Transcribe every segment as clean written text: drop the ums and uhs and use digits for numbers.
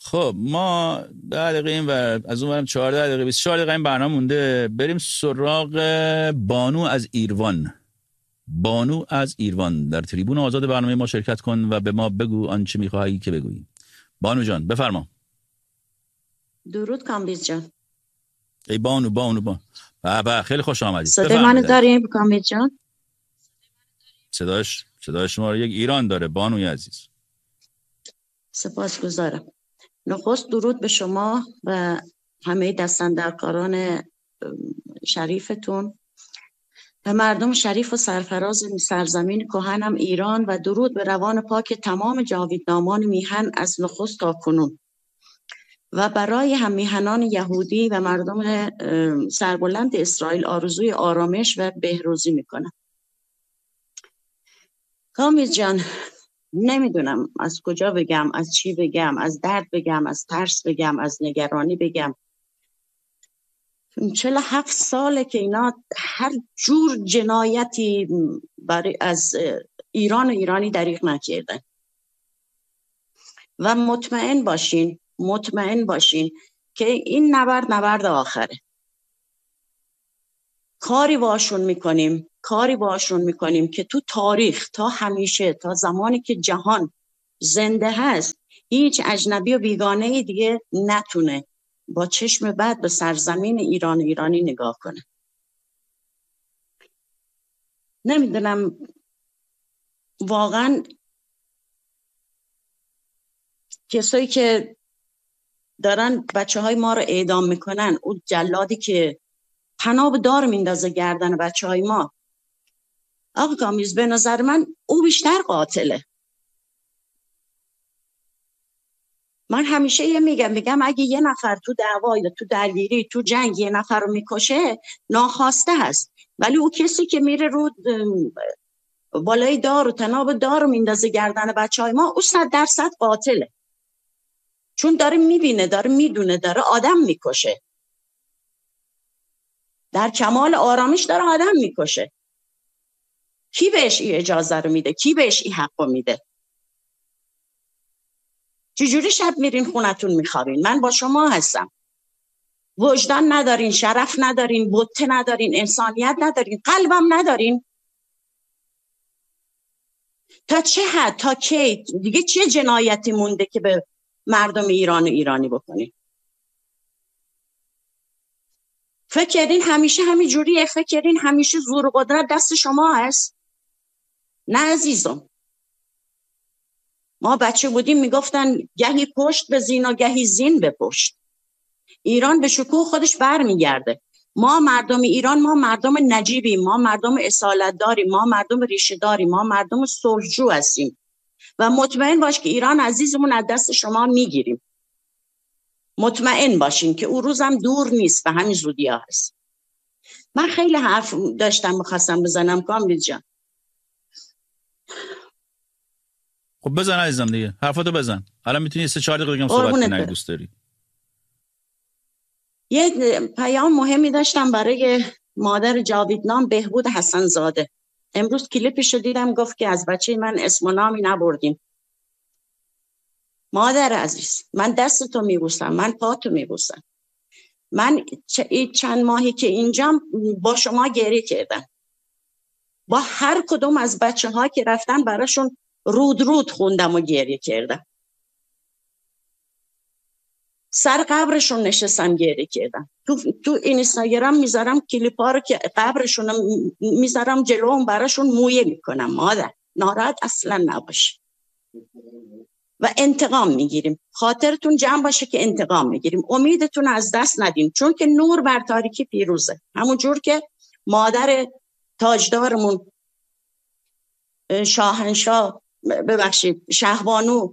خب ما 10 دقیقه این ور از اون ورم 14 دقیقه 24 دقیقه این برنامه مونده. بریم سراغ بانو از ایروان. بانو از ایروان در تریبون آزاد برنامه ما شرکت کن و به ما بگو آنچه میخواهی که بگویی. بانو جان بفرما. درود کامبیز جان. ای بانو بابا خیلی خوش آمدید. صدای منو داریم کامبیز جان؟ صدای شما رو یک ایران داره بانوی عزیز. سپاسگزارم. نخست درود به شما و همه دستاندرکاران شریفتون و مردم شریف و سرفراز سرزمین کهنم ایران و درود به روان پاک تمام جاویدنامان میهن از نخست تا کنون و برای هم میهنان یهودی و مردم سربلند اسرائیل آرزوی آرامش و بهروزی میکنم. کامبیز جان، نمیدونم از کجا بگم، از چی بگم، از درد بگم، از ترس بگم، از نگرانی بگم. 47 ساله که اینا هر جور جنایتی برای از ایران و ایرانی دریغ نکردن و مطمئن باشین که این نبرد آخره. کاری باشون میکنیم که تو تاریخ تا همیشه، تا زمانی که جهان زنده هست، هیچ اجنبی و بیگانه دیگه نتونه با چشم بد به سرزمین ایران و ایرانی نگاه کنه. نمیدونم واقعا کسایی که دارن بچه های ما رو اعدام میکنن، اون جلادی که تناب دار میندازه گردن بچه های ما، آقا کامبیز به نظر من او بیشتر قاتله. من همیشه میگم اگه یه نفر تو دعوا یا تو درگیری تو جنگ یه نفر رو میکشه ناخواسته هست، ولی او کسی که میره رو بالای دار و تناب دار رو میندازه گردن بچه های ما، او 100% قاتله، چون داره میبینه، داره میدونه، داره آدم میکشه، در کمال آرامش داره آدم میکشه. کی بهش این اجازه رو میده؟ کی بهش این حق رو میده؟ چجوری شب میرین خونتون میخوابین؟ من با شما هستم. وجدان ندارین، شرف ندارین، بوته ندارین، انسانیت ندارین، قلبم ندارین. تا چه حد، تا کی دیگه چه جنایتی مونده که به مردم ایران و ایرانی بکنین؟ فکر کردین همیشه همین جوریه؟ فکر کردین همیشه زور و قدرت دست شما هست؟ نه عزیزم. ما بچه بودیم میگفتن گهی پشت به زین و گهی زین به پشت. ایران به شکوه خودش برمیگرده. ما مردم ایران، ما مردم نجیبیم، ما مردم اصالت داریم، ما مردم ریشه داریم، ما مردم صلحجو هستیم و مطمئن باش که ایران عزیزمون از دست شما میگیریم. مطمئن باشین که اون روزم دور نیست، به همین زودی ها هست. من خیلی حرف داشتم می‌خواستم بزنم کامبیز جان. خب بزن عزیزم دیگه، حرفاتو بزن. الان میتونی 3-4 دقیقه دیگه صحبت کنی اگه دوست داری. یه پیام مهمی داشتم برای مادر جاویدنام بهبود حسن زاده. امروز کلیپشو دیدم، گفت که از بچه من اسم و نامی نبردیم. مادر عزیز، من دستتو میبوسم، من پاتو میبوسم. من چند ماهی که اینجام با شما گریه کردم، با هر کدوم از بچه ها که رفتن براشون رود خوندم و گریه کردم. سر قبرشون نشستم گریه کردم. تو اینستاگرام میذارم کلیپا رو که قبرشون میذارم جلوم، براشون مویه میکنم. مادر ناراحت اصلا نباش و انتقام میگیریم. خاطرتون جمع باشه که انتقام میگیریم. امیدتون از دست ندین، چون که نور بر تاریکی پیروزه. همون جور که مادر تاجدارمون شهبانو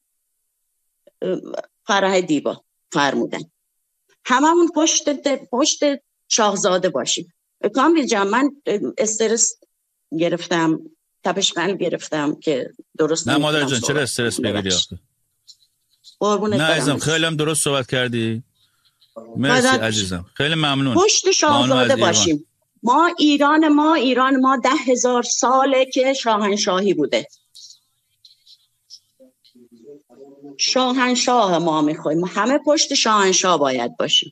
فرح دیبا فرمودن، هممون پشت شاهزاده باشیم. کامبیز جان، من استرس گرفتم، تپش قلب گرفتم که درست نه مادر جان، چرا استرس بگیری آخه؟ نه عزیزم، خیلی هم درست صحبت کردی. مرسی عزیزم، خیلی ممنون. پشت شاهزاده باشیم. ما ایران 10,000 ساله که شاهنشاهی بوده. شاهنشاه ما میخوایم، همه پشت شاهنشاه باید باشیم.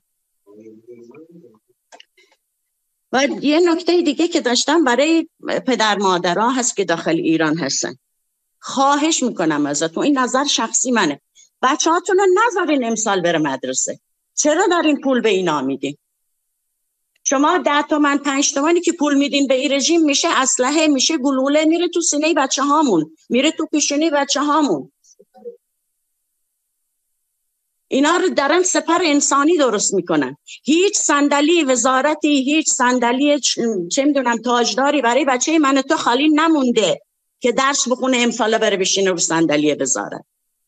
و یه نکته دیگه که داشتم برای پدر مادرها هست که داخل ایران هستن، خواهش میکنم ازتون، این نظر شخصی منه، بچه هاتون رو نذارین امسال بره مدرسه. چرا دارین پول به اینا میدین؟ شما 10 تومن 5 تومنی که پول میدین به این رژیم میشه اسلحه، میشه گلوله، میره تو سینه بچه هامون، میره تو پیشونی بچه هامون. اینا رو دارن سپر انسانی درست میکنن. هیچ صندلی وزارتی، هیچ صندلی چه میدونم تاجداری برای بچه من تو خالی نمونده که درس بخونه امسال بره بشینه رو صندلی وزارت.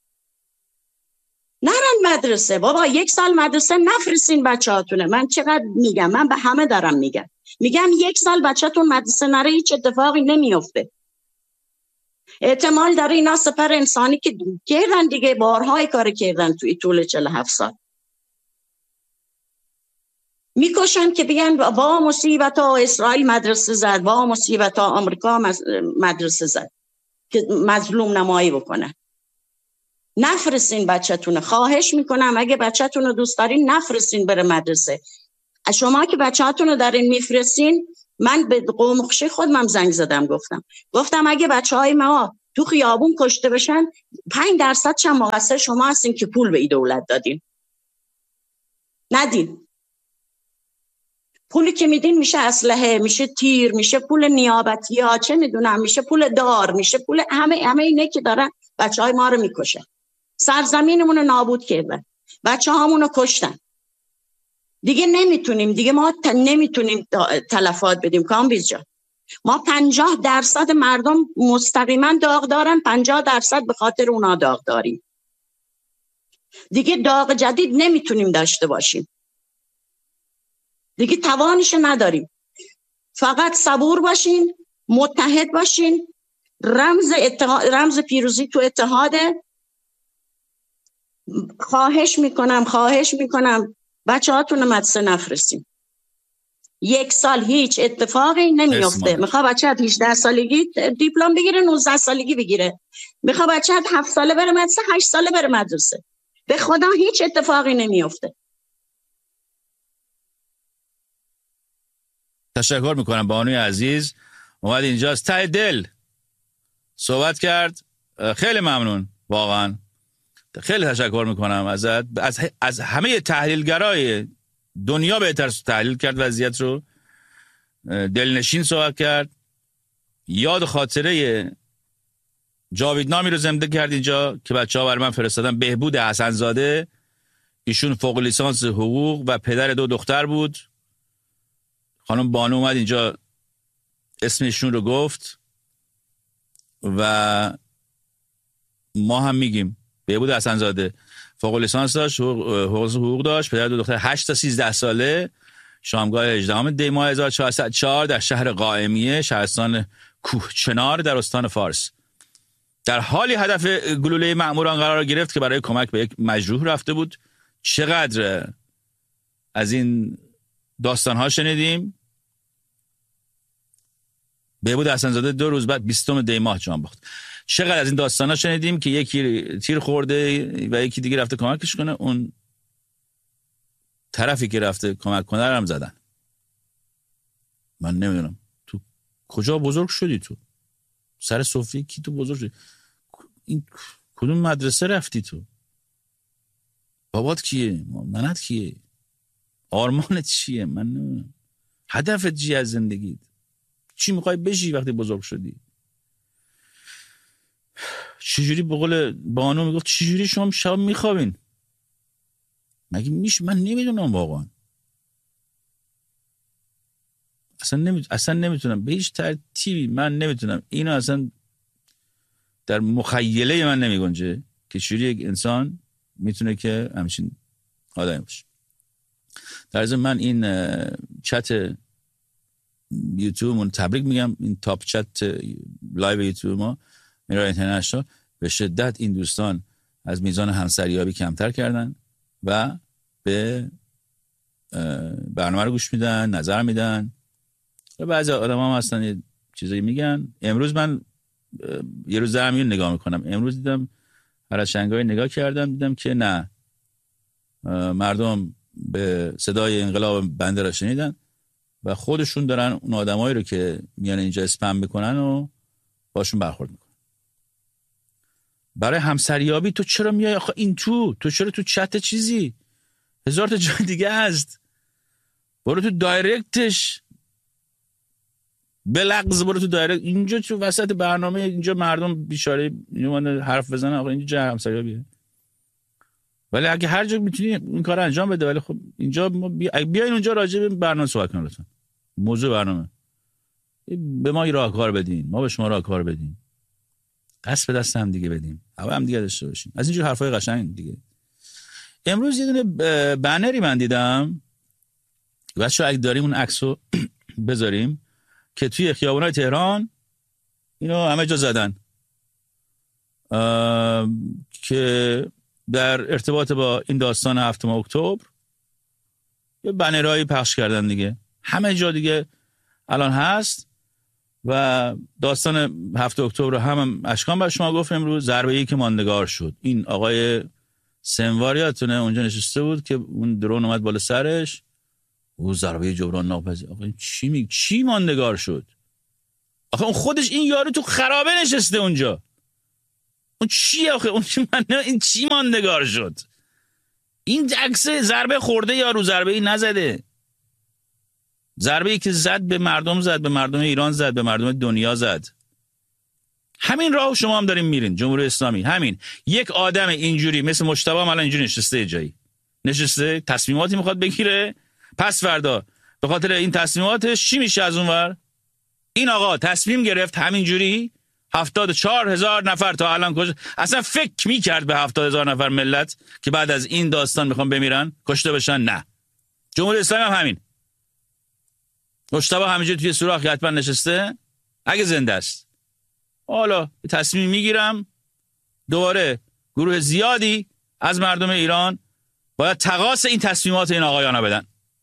نرن مدرسه بابا، 1 سال مدرسه نفرستین بچه‌هاتونه. من چقدر میگم، من به همه دارم میگم 1 سال بچه‌تون مدرسه نره هیچ اتفاقی نمیفته. احتمال داره اینا سپر انسانی که کردن دیگه، بارهای کار کردن توی طول 47 سال، میکشن که بگن با مصیبت ها اسرائیل مدرسه زد، با مصیبت ها آمریکا مدرسه زد، که مظلوم نمایی بکنن. نفرستین بچه‌تون، خواهش میکنم اگه بچه‌تون رو دوست دارین نفرستین بره مدرسه. شما که بچه‌هاتون رو دارین میفرستین، من به قوم خوشی خودم زنگ زدم، گفتم اگه بچه‌های ما تو خیابون کشته بشن 5% چه مقصر شما هستین که پول به این دولت دادین. ندین. پولی که میدین میشه اسلحه، میشه تیر، میشه پول نیابتی ها، چه میدونم، میشه پول دار، میشه پول همه اینه که دارن بچهای ما رو میکشن. سرزمینمون رو نابود کردن، بچه هامون رو کشتن. دیگه نمیتونیم، دیگه ما نمیتونیم تلفات بدیم. کامبیز جان، ما 50% مردم مستقیما داغ دارن، 50% به خاطر اونا داغ داریم. دیگه داغ جدید نمیتونیم داشته باشیم، دیگه توانش نداریم. فقط صبور باشین، متحد باشین. رمز پیروزی تو اتحاده. خواهش میکنم بچه هاتون مدرسه نفرستین. 1 سال هیچ اتفاقی نمیفته. میخواد بچه 18 سالگی دیپلم بگیره، 19 سالگی بگیره. میخواد بچه 7 ساله بره مدرسه، 8 ساله بره مدرسه. به خدا هیچ اتفاقی نمیفته. تشکر میکنم بانوی عزیز، اومد اینجا از ته دل صحبت کرد. خیلی ممنون، واقعا خیلی تشکر میکنم ازت. از همه تحلیلگرای دنیا بهتر تحلیل کرد وضعیت رو، دلنشین صحبت کرد، یاد خاطره جاویدنامی رو زنده کرد اینجا که بچه‌ها برای من فرستادن. بهبود حسن‌زاده، ایشون فوق لیسانس حقوق و پدر 2 دختر بود. خانم بانو اومد اینجا اسمشون رو گفت و ما هم میگیم بهبود حسن‌زاده فوق لیسانس داشت، حقوق داشت، پدر 2 دختر، 8 تا 13 ساله. شامگاه 18 دی ماه 1404 در شهر قائمیه، شهرستان کوهچنار در استان فارس، در حالی هدف گلوله مأموران قرار گرفت که برای کمک به یک مجروح رفته بود. چقدر از این داستان‌ها شنیدیم. بهبود حسن‌زاده 2 روز بعد 20 دی ماه جان باخت. چقدر از این داستانا شنیدیم که یکی تیر خورده و یکی دیگه رفته کمکش کنه، اون طرفی که رفته کمک کنه رو هم زدن. من نمیدونم تو کجا بزرگ شدی، تو سر سفره کی تو بزرگ شدی؟ این کدوم مدرسه رفتی تو؟ بابات کیه؟ ننت کیه؟ آرمانت چیه؟ من نمیدونم. هدفت چیه از زندگیت؟ چی میخوای بشی وقتی بزرگ شدی؟ چجوری به قول بانو میگفت چجوری شما شب میخوابین؟ مگه میشه؟ من نمیدونم واقعا. اصلا نمیتونم به هیچ ترتیبی، من نمیتونم اینو، اصلا در مخیله من نمیگنجه که چجوری یک انسان میتونه که همچین آدمی باشه. در ضمن من این چت یوتیوبمون تبریک میگم، این تاپ چت لایو یوتیوب ما میرا اینترنشنال، به شدت این دوستان از میزان همسریابی کمتر کردن و به برنامه رو گوش میدن، نظر میدن. بعضی آدم هم هستن یه چیزایی میگن. امروز من یه روز دارم اینو نگاه میکنم، امروز دیدم هر از شنگهای نگاه کردم، دیدم که نه، مردم به صدای انقلاب بنده را شنیدن و خودشون دارن اون آدمایی رو که میان اینجا اسپم میکنن و باشون برخورد میکنن. برای همسریابی تو چرا میای آخه این تو چرا تو چت چیزی؟ هزار تا جای دیگه هست. برو تو دایرکتش، بلغز برو تو دایرکت. اینجا تو وسط برنامه اینجا مردم بیچاره میومدن حرف بزنن، آقا اینجا جای همسریابیه. ولی اگه هر جا میتونی این کار انجام بده، ولی خب اینجا بیاین اونجا راجع به برنامه صحبت کنیم لطفا. موضوع برنامه به ما راهکار بدین، ما به شما راهکار بدیم، دست به دست هم دیگه بدیم، هم دیگه داشته باشیم، از اینجور حرفای قشنگ دیگه. امروز یه دونه بنری من دیدم، بچه‌ها اگه داریم اون عکسو بذاریم، که توی خیابونای تهران اینو همه جا زدن که در ارتباط با این داستان 7 اکتبر یه بنرایی پخش کردن دیگه، همه جا دیگه الان هست. و داستان 7 اکتبر رو هم اشکان بر شما گفت امروز، ضربه‌ای که ماندگار شد. این آقای سنواریاتونه اونجا نشسته بود که اون درون اومد بالا سرش، او ضربه جبران ناپذیر. آقا چی ماندگار شد؟ آخه اون خودش این یارو تو خرابه نشسته اونجا، اون چیه آخه؟ این چی ماندگار شد؟ این عکس ضربه خورده یارو، ضربه ای نزده، ضربه ای که زد به مردم، زد به مردم ایران، زد به مردم دنیا، زد. همین راه شما هم دارین میرین جمهوری اسلامی. همین یک آدم اینجوری مثل مجتبی هم الان اینجوری نشسته، جایی نشسته تصمیماتی میخواد بگیره، پس فردا به خاطر این تصمیماتش چی میشه از اونور؟ این آقا تصمیم گرفت همینجوری 74,000 نفر تا الان کشته. اصلا فکر میکرد به 70,000 نفر ملت که بعد از این داستان میخوان بمیرن کشته بشن؟ نه. جمهوری اسلامی هم همین. مجتبی همینجوری توی سوراخ حتما نشسته، اگه زنده است. حالا تصمیم میگیرم دوباره گروه زیادی از مردم ایران باید تقاص این تصمیمات این آقایانا بدن.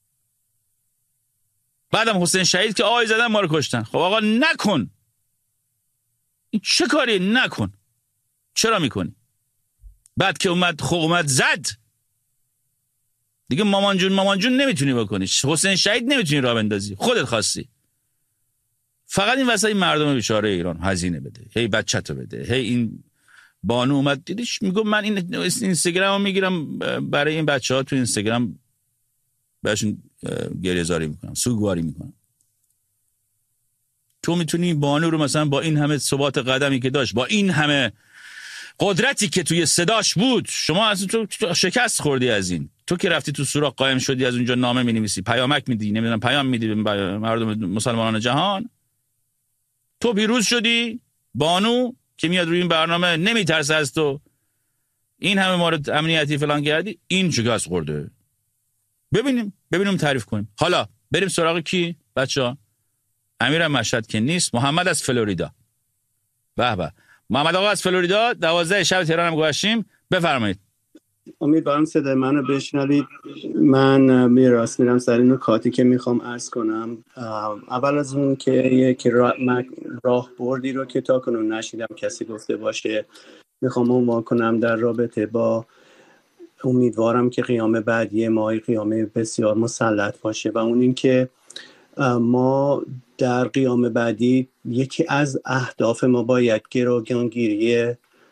بعدم حسین شهید که آی زدن ما رو کشتن. خب آقا نکن، این چه کاری؟ نکن. چرا میکنی؟ بعد که اومد زد دیگه، مامان جون نمیتونی بکنی، حسین شهید نمیتونی راه بندازی، خودت خواستی. فقط این وسط این مردم بیچاره ایران هزینه بده، هی بچه‌تو بده، هی این بانو اومد دیدیش میگم من این اینستاگرامو میگیرم برای این بچه‌ها تو اینستاگرام بهشون گریه‌زاری میکنم، سوگواری میکنم. تو میتونی بانو رو مثلا با این همه ثبات قدمی که داشت، با این همه قدرتی که توی صداش بود، شما از تو شکست خوردی. از این تو که رفتی تو سوراخ قائم شدی، از اونجا نامه می‌نویسی، پیامک میدی، نمیدونم پیام میدی به مردم مسلمانان جهان، تو پیروز شدی. بانو که میاد روی این برنامه نمیترسه از تو، این همه مورد امنیتی فلان کردی، این شکست خورده. ببینیم تعریف کنیم. حالا بریم سراغ کی بچه‌ها؟ امیر مشهد که نیست، محمد از فلوریدا. به به، محمد آقا از فلوریدا 12 شب تهران هم گذاشتیم، بفرمایید. امیدوارم صدای منو بشنوید. من میراث میرم سر این نکاتی که میخوام عرض کنم. اول از اون که یک راه بردی رو که تا کنون نشیدم کسی گفته باشه میخوام عنوان کنم در رابطه با امیدوارم که قیام بعدی ما قیام بسیار مسلط باشه، و اون این که ما در قیام بعدی یکی از اهداف ما باید گروگانگیری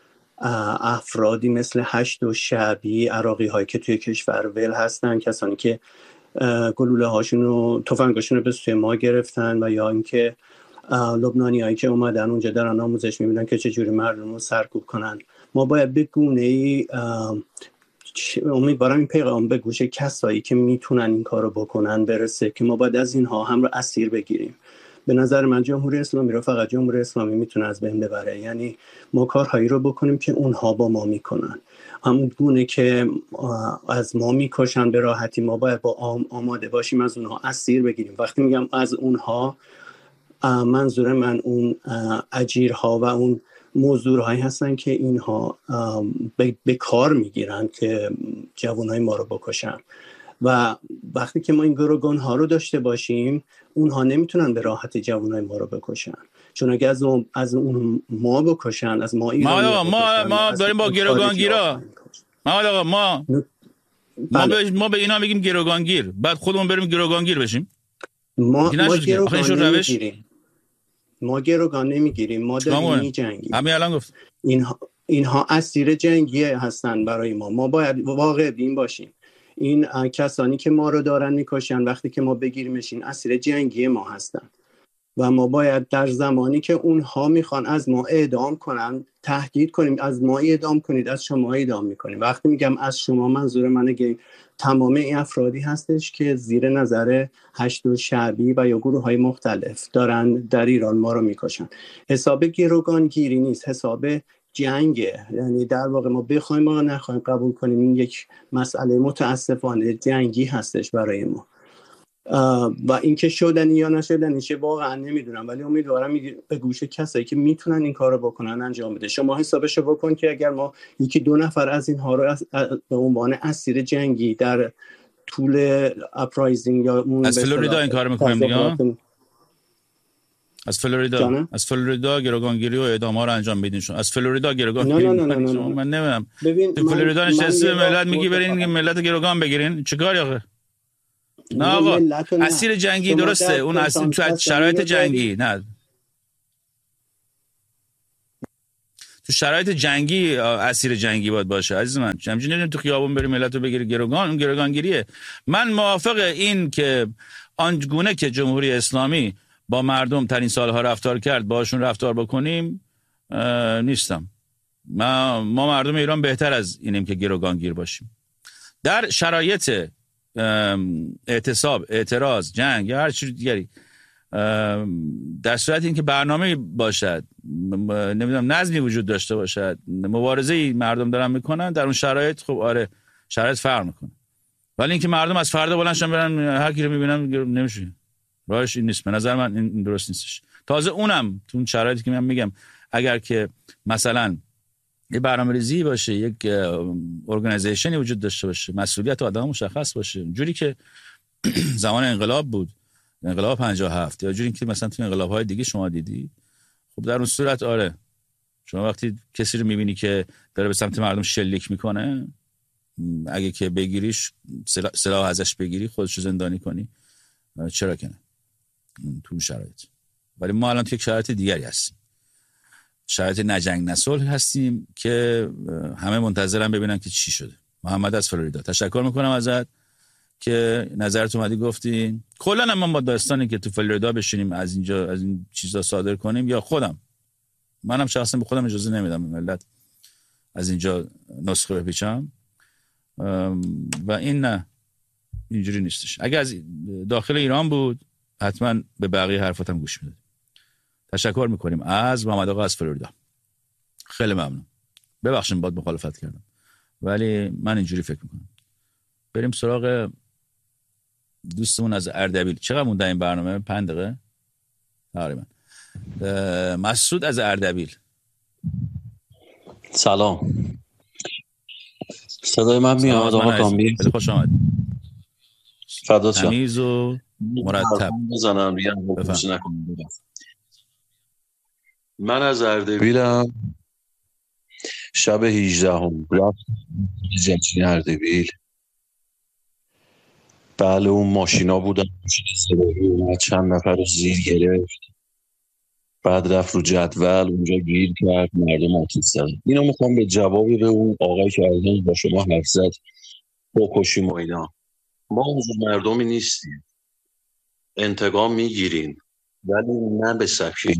افرادی مثل هشت و شعبی، عراقی هایی که توی کشور ول هستن، کسانی که گلوله هاشون و تفنگاشون رو به سوی ما گرفتن، و یا اینکه لبنانی هایی که اومدن اونجا دارن آموزش میبینن که چجوری مردم رو سرکوب کنن. ما باید به گونه‌ای امیدوارم این پیغام به گوش کسایی که میتونن این کارو بکنن برسه که ما باید از اینها هم رو اسیر بگیریم. به نظر من جمهوری اسلامی رو فقط جمهوری اسلامی میتونه از بین ببره. یعنی ما کارهایی رو بکنیم که اونها با ما میکنن، همون گونه که از ما میکشن به راحتی ما باید با آماده باشیم از اونها اسیر بگیریم. وقتی میگم از اونها، منظور من اون اجیرها و اون مزدورهایی هستن که اینها به کار میگیرن که جوانای ما رو بکشن. و وقتی که ما این گروگان ها رو داشته باشیم، اونها نمیتونن به راحتی جوانای ما رو بکشن. چون اگه از اون ما بکشن، از ما ایرانی ما داریم با گروگانگیرا محمد آقا ما به اینا میگیم گروگانگیر، بعد خودمون بریم گروگانگیر بشیم. ما گروگان نمیگیریم، ما داریم میجنگیم. همین الان گفت اینها اسیر جنگی هستن برای ما باید واقع بین باشیم. این کسانی که ما رو دارن میکشن وقتی که ما بگیریمشین اسیر جنگی ما هستن و ما باید در زمانی که اونها میخوان از ما اعدام کنن تهدید کنیم، از ما اعدام کنید، از شما اعدام میکنیم. وقتی میگم از شما منظور من تمام این افرادی هستش که زیر نظر هشت شعبی و یا گروه های مختلف دارن در ایران ما رو میکشن. حساب گروگان گیری نیست، حساب جنگه. یعنی در واقع ما بخوایم ما نخوایم قبول کنیم این یک مسئله متاسفانه جنگی هستش برای ما و اینکه شدنی یا نشدنی چه واقعا نمیدونم، ولی امیدوارم به گوش کسایی که میتونن این کارو بکنن انجام بده. شما حسابشو بکن که اگر ما یکی دو نفر از اینها رو به عنوان اسیر جنگی در طول اپرایزینگ یا اون از فلوریدا این کارو میکنیم دیگه، از فلوریدا گروگانگیری و اعدام‌ها رو انجام میدین شما، از فلوریدا گروگانگیری میکنین شما. من نمیدونم تو فلوریدا نشستی ملت میگی برین ملت گروگان بگیرین، چیکار آخه؟ نه آقا اسیر جنگی درسته، اون اسیر تو شرایط جنگی، نه تو شرایط جنگی اسیر جنگی باید باشه عزیز من. همچنین نمیدونم تو خیابون بری ملت رو بگیری گروگان، اون گروگانگیریه. من موافق این که آنگونه که جمهوری اسلامی با مردم ترین سالها رفتار کرد باشون رفتار بکنیم نیستم. ما مردم ایران بهتر از اینیم که گروگانگیر باشیم. در شرایط اعتصاب، اعتراض، جنگ یا هر چیز دیگری، در صورت اینکه برنامه باشد، نمیدونم نظمی وجود داشته باشد، مبارزه‌ای مردم دارن میکنن، در اون شرایط خب آره شرایط فرق میکنه. ولی اینکه مردم از فردا بلندشن برن هر کی رو میبینن نمیشه، راهش این نیست. به نظر من این درست نیستش. تازه اونم تو اون شرایطی که من میگم اگر که مثلا یه برنامه‌ریزی باشه، یک ارگانایزیشنی وجود داشته باشه، مسئولیت آدم مشخص باشه، جوری که زمان انقلاب بود، انقلاب 57 یا جوری که مثلا تو انقلاب‌های دیگه شما دیدی، خب در اون صورت آره شما وقتی کسی رو می‌بینی که داره به سمت مردم شلیک میکنه، اگه که بگیریش سلاح ازش بگیری، خودشو زندانی کنی، چرا که نه تو شرایط. ولی ما الان تو یک شرایط دیگری هستیم، شرایط نجنگ نصلح هستیم که همه منتظرن ببینن که چی شده. محمد از فلوریدا تشکر میکنم ازت که نظرت اومدی گفتی. کلا ما با داستانی که تو فلوریدا بشینیم از اینجا از این چیزا صادر کنیم، یا منم شخصا به خودم اجازه نمیدم ملت از اینجا نسخه بپیچم و این نه اینجوری نیستش. اگه از داخل ایران بود حتما به بقیه حرفاتم گوش میدادیم. تشکر میکنیم از محمد آقا از فلوریدا. خیلی ممنون. ببخشید باید مخالفت کردم ولی من اینجوری فکر میکنم. بریم سراغ دوستمون از اردبیل. چقدر مونده این برنامه؟ 5 دقیقه تقریبا. مسعود از اردبیل. سلام، صدای من میاد آقا کامی؟ خیلی خوش آمد. فدات شم. تمیز و مرتب بزنم من از اردبیلم. شب 18 رفت جنگی اردبیل. بله اون ماشینا بودن، چند نفر رو زیر گرفت، بعد رفت رو جدول اونجا گیر کرد، مردم آتیش زدن. اینو میخوام به جوابی به اون آقای که الان با شما حرف زد بکشیم و اینا. ما اونجور مردمی نیستیم، انتقام میگیریم ولی نه به سبک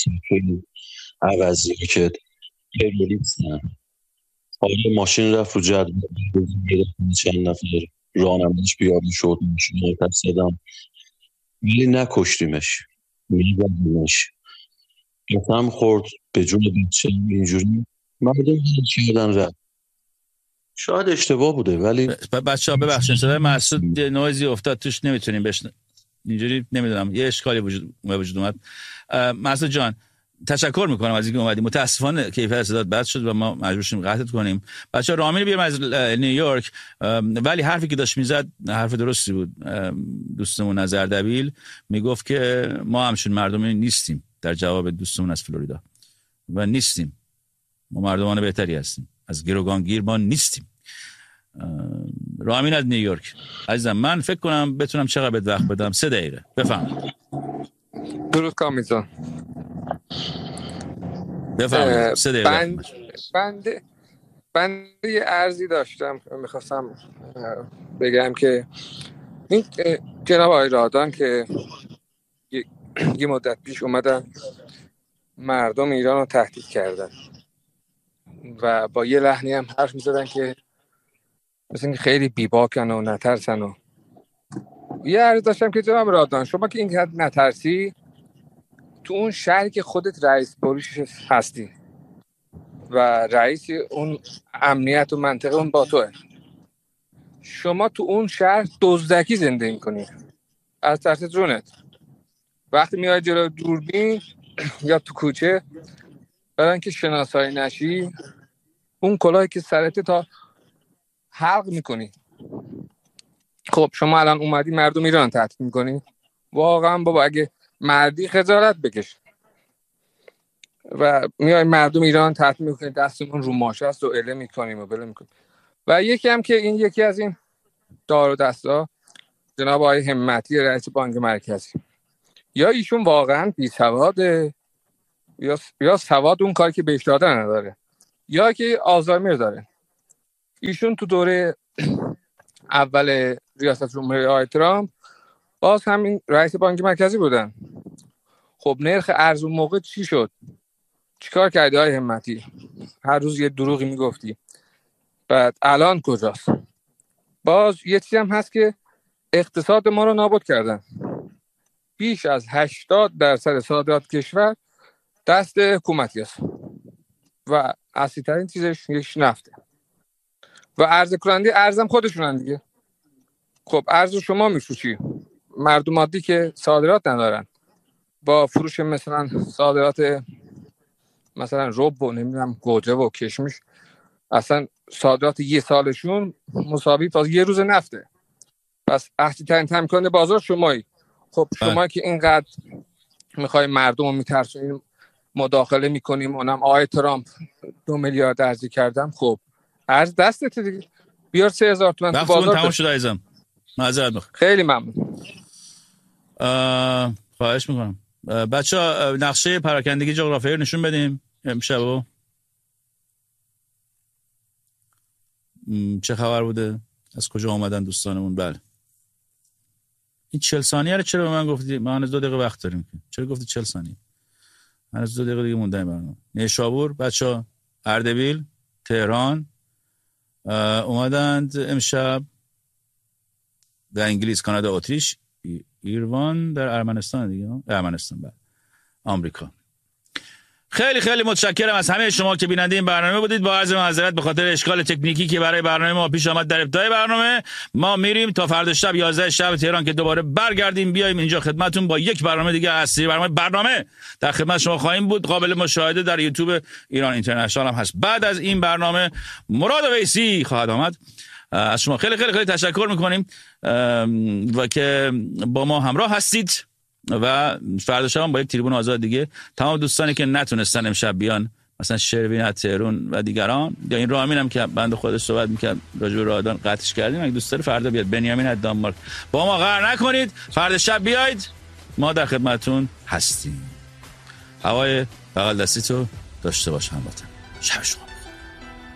عوضی که تروریستن. حالا ماشین رفت رو جدول چند نفر رانندش بیابی شد، ماشین رو پس زدم ولی نکشتیمش، میبردیمش. قسم خورد به جون بچه اینجوری مردم کردن رفت. شاید اشتباه بوده ولی بچه‌ها ببخشید صدای مسعود نویزی افتاد توش، نمیتونیم بشن اینجوری، نمیدونم یه اشکالی وجود اومد. مسعود جان تشکر میکنم از اینکه اومدی. متاسفانه کیفیت صدات بد شد و ما مجبور شدیم قطعت کنیم. بچه‌ها رامین بیاریم از نیویورک، ولی حرفی که داشت میزد حرف درستی بود. دوستمون از اردبیل میگفت که ما همچون مردمی نیستیم در جواب دوستمون از فلوریدا و نیستیم. ما مردمان بهتری هستیم، از گروگانگیر ما نیستیم. رامین از نیویورک. عزیزم من فکر کنم بتونم چقدر بهت وقت بدم. 3 دقیقه بفهم. درود کامیزان. بفهم 3 دقیقه. بنده یه عرضی داشتم، میخواستم بگم که این جناب آقای رادان که یه مدت پیش اومدن مردم ایران رو تهدید کردن و با یه لحنی هم حرف میزدن که مثل اینکه خیلی بیباکن و نترسن و یه عرض داشتم که جناب رادان شما که این نترسی تو اون شهری که خودت رئیس پلیس هستی و رئیس اون امنیت و منطقه اون با توه، شما تو اون شهر دزدکی زندگی میکنی از ترس جونت. وقتی میای جلو دوربین یا تو کوچه برای اینکه شناسایی نشی اون کلاهی که سرته تا حلق میکنی. خب شما الان اومدی مردم ایران تهدید میکنی. واقعا بابا اگه مردی خجالت بکش. و میای مردم ایران تهدید میکنی، دستمون رو ماشه است و اله میکنیم و بله میکنیم. و یکی هم که این یکی از این دار و دستا جناب آقای همتی رئیس بانک مرکزی، یا ایشون واقعا بی‌سواده یا سواد اون کاری که بهش دادن نداره یا که آلزایمر داره. ایشون تو دوره اول ریاست جمهوری آقای ترامپ باز همین رئیس بانک مرکزی بودن. خب نرخ ارز اون موقع چی شد؟ چیکار کردی آقای همتی؟ هر روز یه دروغی میگفتی. بعد الان کجاست؟ باز یه چیزی هم هست که اقتصاد ما رو نابود کردن. بیش از 80% صادرات کشور دست حکومتی است و اصلی ترین چیزش یک نفته و عرضه کننده ارزم خودشونن دیگه. خب ارز شما میفروشی، مردم عادی که صادرات ندارن با فروش مثلا صادرات مثلا رب و نمیدونم گوجه و کشمش، اصلا صادرات یه سالشون مساوی تا یه روز نفته. پس اصلی ترین تامین کننده بازار شمایی. خب شما که اینقدر میخوای مردم رو میترسونیم مداخله میکنیم، اونم آقای ترامپ 2 میلیارد ارزی کردم، خب ارز دستت دیگه، بیار 3000 تومان تو بازار. تمام شد عزیزم، معذرت میخوام. خیلی ممنون. خواهش میکنم. بچه‌ها نقشه پراکندگی جغرافیایی رو نشون بدیم امشب. چه خبر بوده؟ از کجا اومدن دوستانمون؟ بله این 40 ثانیه رو چرا به من گفتی؟ ما هنوز 2 دقیقه وقت داریم. چرا گفتی 40 ثانیه؟ هنوز 2 دقیقه دیگه مونده برنامه. نیشابور بچه‌ها، اردبیل، تهران اومدند امشب. در انگلیس، کانادا، اتریش، ایروان در ارمنستان دیگه. ارمنستان بعد آمریکا. خیلی خیلی متشکرم از همه شما که بیننده این برنامه بودید. با عرض معذرت به خاطر اشکال تکنیکی که برای برنامه ما پیش آمد در ابتدای برنامه. ما میریم تا فردا شب 11 شب تهران که دوباره برگردیم بیایم اینجا خدمتتون با یک برنامه دیگه اصلی. برنامه در خدمت شما خواهیم بود. قابل مشاهده در یوتیوب ایران اینترنشنال هم هست. بعد از این برنامه مراد ویسی خواهد آمد. از شما خیلی خیلی خیلی تشکر میکنیم و که با ما همراه هستید و فردا شب با یک تریبون آزاد دیگه تمام دوستانی که نتونستن امشب بیان، مثلا شروین از تهران و دیگران، یا این رامین هم که بنده خودش صحبت میکرد راجع به رادان قطعش کردیم، اگه دوست داره فردا بیاد. بنیامین از دانمارک، با ما قهر نکنید، فردا شب بیاید، ما در خدمتتون هستیم. هوای بغل دستی تو داشته باش هموطن. شب شما